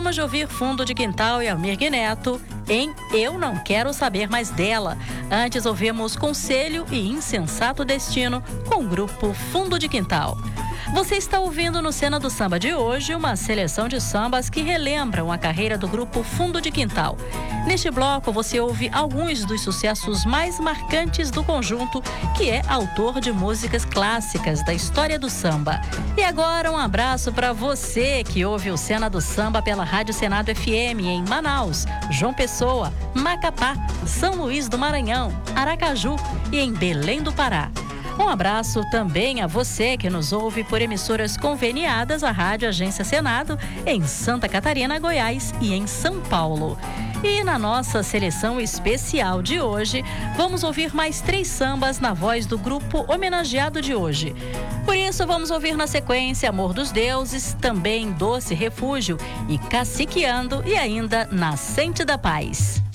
Acabamos de ouvir Fundo de Quintal e Almir Neto em Eu Não Quero Saber Mais Dela. Antes ouvimos Conselho e Insensato Destino com o grupo Fundo de Quintal. Você está ouvindo no Cena do Samba de hoje uma seleção de sambas que relembram a carreira do grupo Fundo de Quintal. Neste bloco você ouve alguns dos sucessos mais marcantes do conjunto, que é autor de músicas clássicas da história do samba. E agora um abraço para você que ouve o Cena do Samba pela Rádio Senado FM em Manaus, João Pessoa, Macapá, São Luís do Maranhão, Aracaju e em Belém do Pará. Um abraço também a você que nos ouve por emissoras conveniadas à Rádio Agência Senado em Santa Catarina, Goiás e em São Paulo. E na nossa seleção especial de hoje, vamos ouvir mais 3 sambas na voz do grupo homenageado de hoje. Por isso, vamos ouvir na sequência Amor dos Deuses, também Doce Refúgio e Caciqueando e ainda Nascente da Paz.